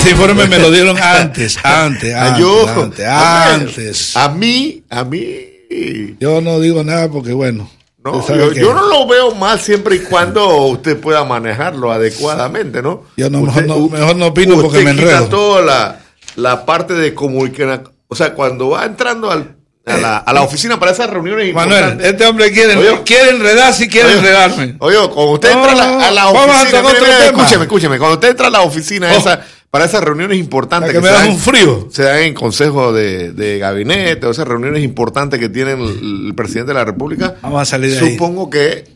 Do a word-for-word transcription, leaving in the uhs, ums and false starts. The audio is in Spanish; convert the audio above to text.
ese informe me lo dieron antes, antes, antes, yo, antes, a ver, antes. A mí, a mí. Yo no digo nada porque, bueno. No, yo, yo no lo veo mal siempre y cuando usted pueda manejarlo adecuadamente, ¿no? Yo no, usted, mejor, no mejor no opino porque me enredo. Quita toda la, la parte de comunicación. O sea, cuando va entrando al, a, la, a la oficina para esas reuniones Manuel, importantes. este hombre quiere, oye, quiere enredar si quiere oye, enredarme. Oye, cuando usted no, entra a la, a la oficina. Vamos a mire, mire, tema. Escúcheme, escúcheme. Cuando usted entra a la oficina oh. esa, para esas reuniones importantes. Para que, que me se das dan, un frío. Se dan en consejo de, de gabinete, o esas reuniones importantes que tiene el, el presidente de la República. Vamos a salir de Supongo ahí. que